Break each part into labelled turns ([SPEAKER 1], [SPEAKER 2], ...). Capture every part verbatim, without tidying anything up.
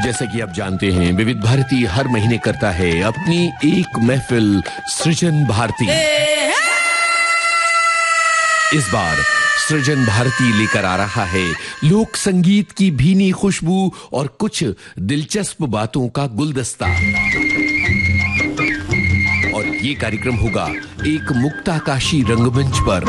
[SPEAKER 1] जैसे कि आप जानते हैं, विविध भारती हर महीने करता है अपनी एक महफिल सृजन भारती। इस बार सृजन भारती लेकर आ रहा है लोक संगीत की भीनी खुशबू और कुछ दिलचस्प बातों का गुलदस्ता। और ये कार्यक्रम होगा एक मुक्ताकाशी रंगमंच पर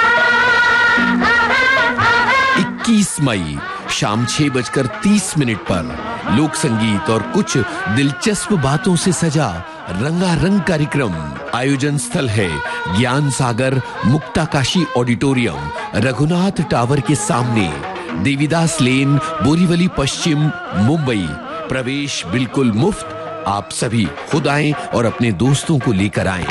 [SPEAKER 1] इक्कीस मई शाम छह बजकर तीस मिनट पर लोक संगीत और कुछ दिलचस्प बातों से सजा रंगारंग कार्यक्रम। आयोजन स्थल है ज्ञान सागर मुक्ताकाशी ऑडिटोरियम, रघुनाथ टावर के सामने, देवीदास लेन, बोरीवली पश्चिम, मुंबई। प्रवेश बिल्कुल मुफ्त। आप सभी खुद आएं और अपने दोस्तों को लेकर आएं।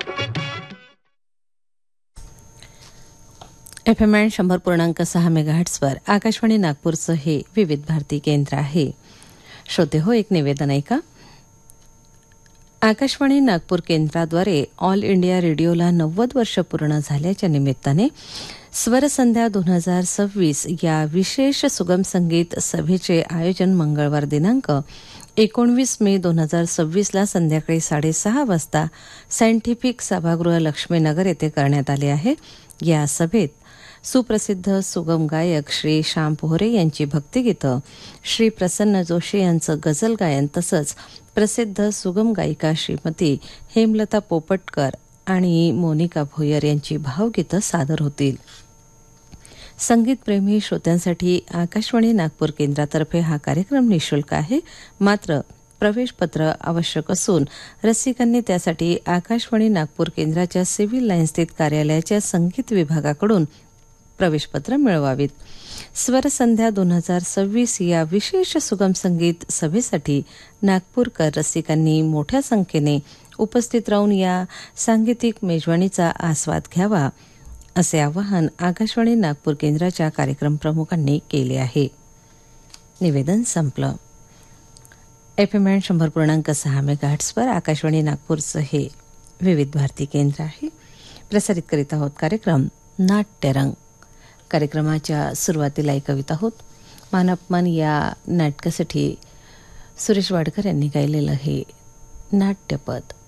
[SPEAKER 2] एफ एम एन शंभर पूर्णांक सहा मेगाहर्ट्सवर आकाशवाणी नागपूरचं हे विविध भारती केंद्र आहे. श्रोते हो, एक निवेदन ऐका. आकाशवाणी नागपूर केंद्राद्वारे ऑल इंडिया रेडिओला नव्वद वर्ष पूर्ण झाल्याच्या निमित्ताने स्वरसंध्या दोन हजार सव्वीस या विशेष सुगम संगीत सभेचे आयोजन मंगळवार दिनांक एकोणवीस मे दोन हजार सव्वीसला संध्याकाळी साडेसहा वाजता सायंटिफिक सभागृह लक्ष्मीनगर येथे करण्यात आले आहे. या सभेत सुप्रसिद्ध सुगम गायक श्री श्याम पोहरे यांची भक्तिगीतं, श्री प्रसन्न जोशी यांचं गझल गायन तसंच प्रसिद्ध सुगम गायिका श्रीमती हेमलता पोपटकर आणि मोनिका भोयर यांची भावगीतं सादर होतील. संगीतप्रेमी श्रोत्यांसाठी आकाशवाणी नागपूर केंद्रातर्फे हा कार्यक्रम निःशुल्क आहे. मात्र प्रवेशपत्र आवश्यक असून रसिकांनी त्यासाठी आकाशवाणी नागपूर केंद्राच्या सिव्हिल लाईन स्थित कार्यालयाच्या संगीत विभागाकडून प्रवेशपत्र मिळवावीत. स्वरसंध्या दोन हजार सव्वीस या विशेष सुगम संगीत सभेसाठी नागपूरकर रसिकांनी मोठ्या संख्येने उपस्थित राहून या सांगीतिक मेजवानीचा आस्वाद घ्यावा, असे आवाहन आकाशवाणी नागपूर केंद्राच्या कार्यक्रम प्रमुखांनी केले आहे. निवेदन संपलं. एफ एम एन शंभर पूर्णांक सहा मेगाहर्ट्सवर आकाशवाणी नागपूरचं हे विविध भारती केंद्र आहे. प्रसारित करीत आहोत कार्यक्रम नाट्यरंग. कार्यक्रमाच्या सुरुवातीला ऐकवित आहोत मान अपमान या नाटकासाठी सुरेश वाडकर यांनी गायलेलं हे नाट्यपद.